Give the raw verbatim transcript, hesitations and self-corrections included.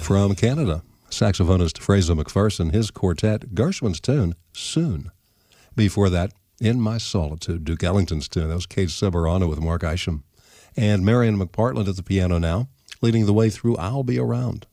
from Canada. Saxophonist Fraser McPherson, his quartet, Gershwin's tune, Soon. Before that, In My Solitude, Duke Ellington's tune. That was Kate Ceberano with Mark Isham. And Marion McPartland at the piano now, leading the way through I'll Be Around.